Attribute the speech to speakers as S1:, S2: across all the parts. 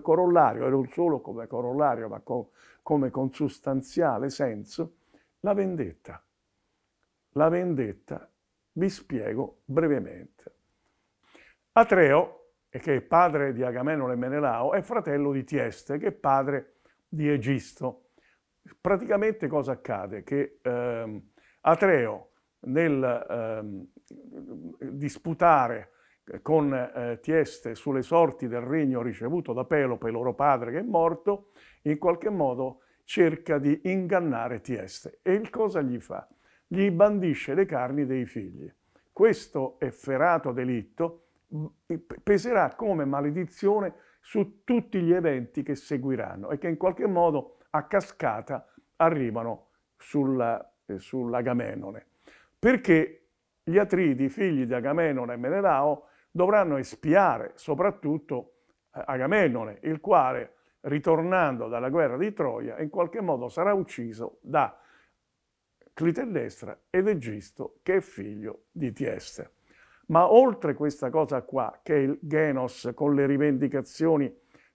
S1: corollario, e non solo come corollario, ma come consustanziale senso, la vendetta. La vendetta, vi spiego brevemente. Atreo, che è padre di Agamennone e Menelao, è fratello di Tieste, che è padre di Egisto. Praticamente cosa accade? Che Atreo, nel disputare con Tieste sulle sorti del regno ricevuto da Pelope, loro padre che è morto, in qualche modo cerca di ingannare Tieste. E il cosa gli fa? Gli bandisce le carni dei figli. Questo efferato delitto peserà come maledizione su tutti gli eventi che seguiranno e che in qualche modo a cascata arrivano sull'Agamennone. Perché gli Atridi, figli di Agamennone e Menelao, dovranno espiare soprattutto Agamennone, il quale, ritornando dalla guerra di Troia, in qualche modo sarà ucciso da Clitennestra ed Egisto, che è figlio di Tieste. Ma oltre questa cosa qua, che è il Genos con le rivendicazioni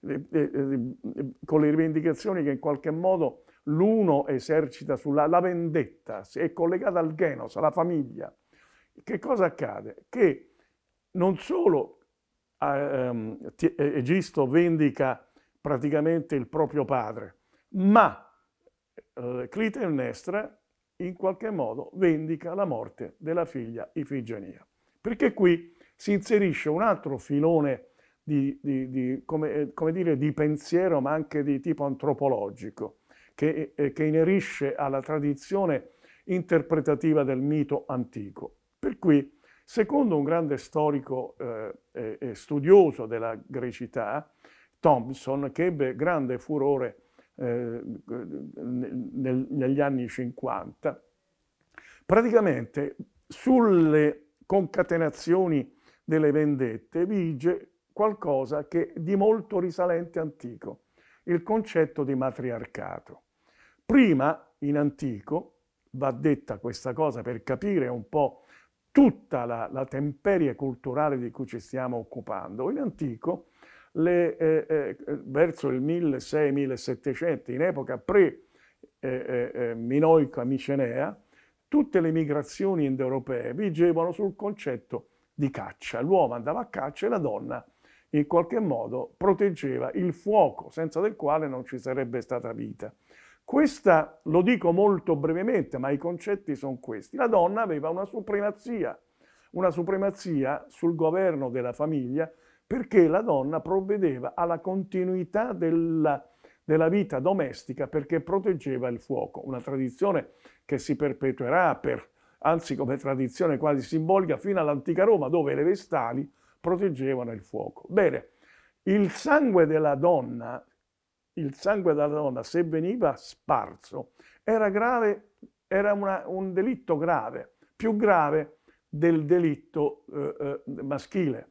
S1: che in qualche modo l'uno esercita sulla vendetta, è collegata al Genos, alla famiglia. Che cosa accade? Che non solo Egisto vendica praticamente il proprio padre, ma Clitennestra in qualche modo vendica la morte della figlia Ifigenia. Perché qui si inserisce un altro filone come dire, di pensiero, ma anche di tipo antropologico, che inerisce alla tradizione interpretativa del mito antico. Per cui, secondo un grande storico e studioso della grecità, Thompson, che ebbe grande furore negli anni 50, praticamente sulle concatenazioni delle vendette vige qualcosa che è di molto risalente antico, il concetto di matriarcato. Prima, in antico, va detta questa cosa per capire un po' tutta la temperie culturale di cui ci stiamo occupando. In antico, verso il 1600-1700, in epoca pre-minoica micenea, tutte le migrazioni indoeuropee vigevano sul concetto di caccia. L'uomo andava a caccia e la donna in qualche modo proteggeva il fuoco, senza del quale non ci sarebbe stata vita. Questa lo dico molto brevemente, ma i concetti sono questi. La donna aveva una supremazia sul governo della famiglia, perché la donna provvedeva alla continuità della vita domestica perché proteggeva il fuoco, una tradizione che si perpetuerà anzi come tradizione quasi simbolica fino all'antica Roma, dove le vestali proteggevano il fuoco. Bene, il sangue della donna, se veniva sparso, era grave, era un delitto grave, più grave del delitto maschile.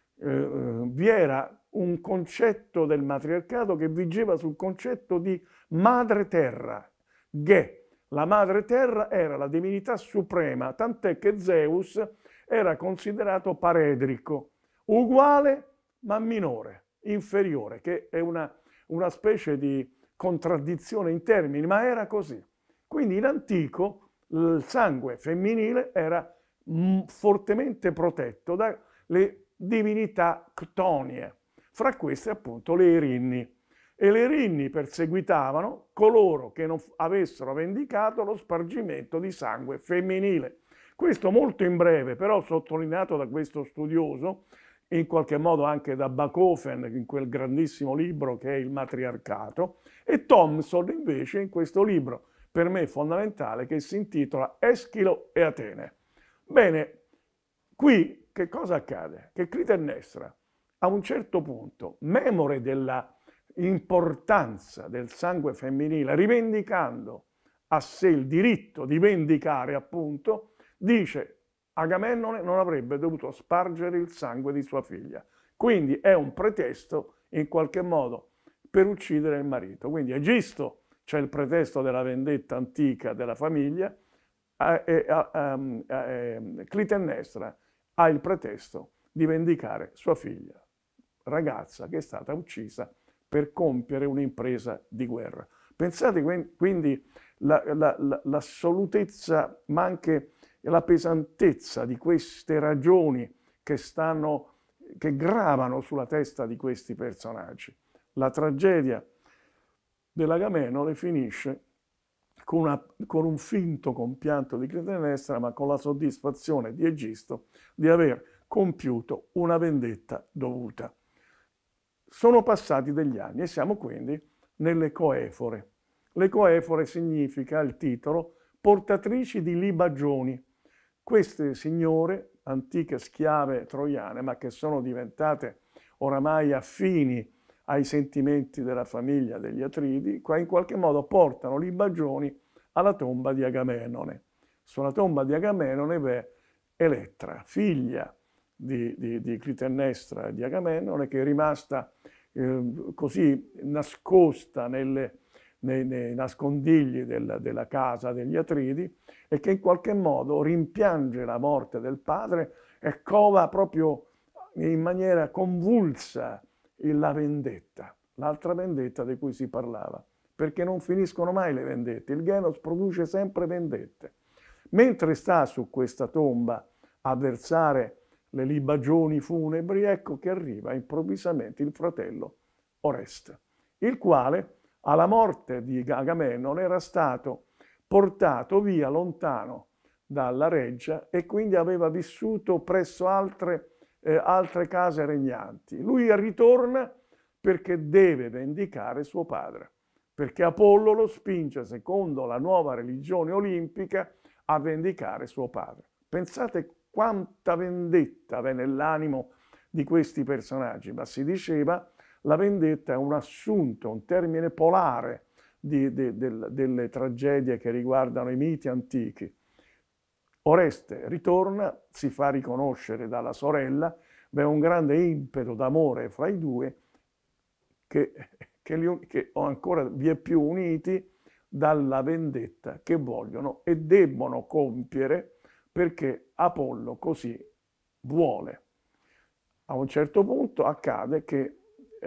S1: Vi era un concetto del matriarcato che vigeva sul concetto di madre terra, Ge. La madre terra era la divinità suprema, tant'è che Zeus era considerato paredrico, uguale ma minore, inferiore, che è una specie di contraddizione in termini, ma era così. Quindi in antico il sangue femminile era fortemente protetto dalle divinità ctonie, fra queste appunto le Erinni. E le Erinni perseguitavano coloro che non avessero vendicato lo spargimento di sangue femminile. Questo molto in breve, però sottolineato da questo studioso, in qualche modo anche da Bachofen in quel grandissimo libro che è Il matriarcato, e Thompson invece in questo libro per me fondamentale che si intitola Eschilo e Atene. Bene, qui che cosa accade? Che Clitennestra a un certo punto, memore della importanza del sangue femminile, rivendicando a sé il diritto di vendicare, appunto, dice Agamennone non avrebbe dovuto spargere il sangue di sua figlia. Quindi è un pretesto, in qualche modo, per uccidere il marito. Quindi Egisto c'è il pretesto della vendetta antica della famiglia, Clitennestra ha il pretesto di vendicare sua figlia, ragazza che è stata uccisa per compiere un'impresa di guerra. Pensate quindi l'assolutezza, ma anche la pesantezza di queste ragioni che gravano sulla testa di questi personaggi. La tragedia dell'Agamennone finisce con un finto compianto di Clitemnestra, ma con la soddisfazione di Egisto di aver compiuto una vendetta dovuta. Sono passati degli anni e siamo quindi nelle Coefore. Le Coefore significa, il titolo, portatrici di libagioni. Queste signore, antiche schiave troiane, ma che sono diventate oramai affini ai sentimenti della famiglia degli Atridi, in qualche modo portano libagioni alla tomba di Agamennone. Sulla tomba di Agamennone v'è Elettra, figlia di Clitemnestra e di Agamennone, che è rimasta così nascosta nei nascondigli della casa degli Atridi, e che in qualche modo rimpiange la morte del padre e cova proprio in maniera convulsa la vendetta, l'altra vendetta di cui si parlava, perché non finiscono mai le vendette, il Genos produce sempre vendette. Mentre sta su questa tomba a versare le libagioni funebri, ecco che arriva improvvisamente il fratello Oreste, il quale alla morte di Agamennone era stato portato via lontano dalla reggia e quindi aveva vissuto presso altre case regnanti. Lui ritorna perché deve vendicare suo padre, perché Apollo lo spinge, secondo la nuova religione olimpica, a vendicare suo padre. Pensate quanta vendetta v'è nell'animo di questi personaggi, ma si diceva la vendetta è un assunto, un termine polare delle tragedie che riguardano i miti antichi. Oreste ritorna, si fa riconoscere dalla sorella, v'è un grande impeto d'amore fra i due che ancora vi è più uniti dalla vendetta che vogliono e debbono compiere perché Apollo così vuole. A un certo punto accade che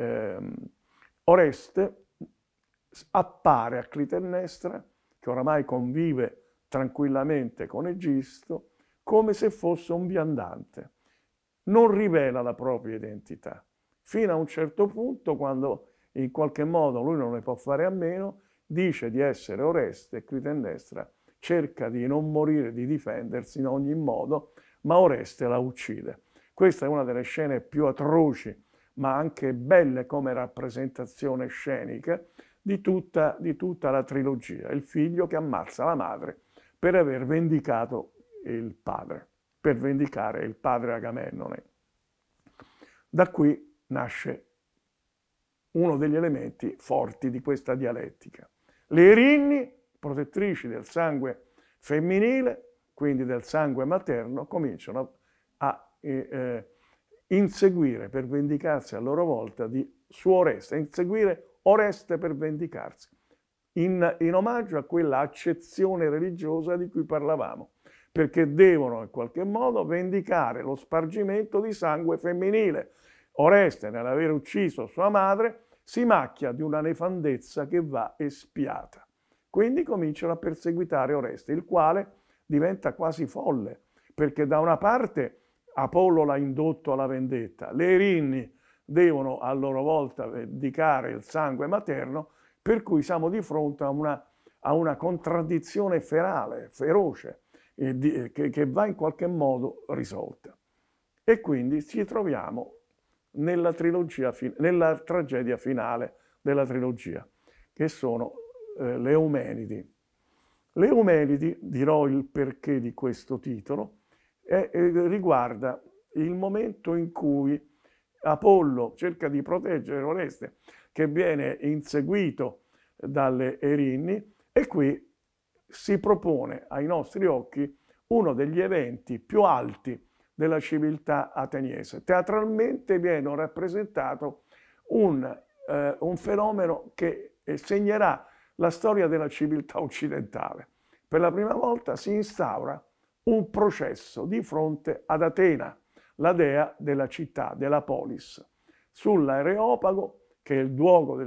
S1: Oreste appare a Clitemnestra, che oramai convive tranquillamente con Egisto, come se fosse un viandante. Non rivela la propria identità, fino a un certo punto, quando in qualche modo lui non ne può fare a meno, dice di essere Oreste e Clitemnestra cerca di non morire, di difendersi in ogni modo, ma Oreste la uccide. Questa è una delle scene più atroci, ma anche belle come rappresentazione scenica di tutta la trilogia. Il figlio che ammazza la madre per aver vendicato il padre, per vendicare il padre Agamennone. Da qui nasce uno degli elementi forti di questa dialettica. Le Erinni, protettrici del sangue femminile, quindi del sangue materno, cominciano a inseguire per vendicarsi a loro volta su Oreste, inseguire Oreste per vendicarsi, in omaggio a quella accezione religiosa di cui parlavamo, perché devono in qualche modo vendicare lo spargimento di sangue femminile. Oreste, nell'aver ucciso sua madre, si macchia di una nefandezza che va espiata. Quindi cominciano a perseguitare Oreste, il quale diventa quasi folle, perché da una parte Apollo l'ha indotto alla vendetta, le Erinni devono a loro volta vendicare il sangue materno, per cui siamo di fronte a una contraddizione ferale, feroce, che va in qualche modo risolta. E quindi ci troviamo nella tragedia finale della trilogia, che sono le Eumenidi. Le Eumenidi, dirò il perché di questo titolo, riguarda il momento in cui Apollo cerca di proteggere Oreste, che viene inseguito dalle Erinni, e qui si propone ai nostri occhi uno degli eventi più alti della civiltà ateniese. Teatralmente viene rappresentato un fenomeno che segnerà la storia della civiltà occidentale. Per la prima volta si instaura un processo di fronte ad Atena, la dea della città, della polis, sull'Areopago che è il luogo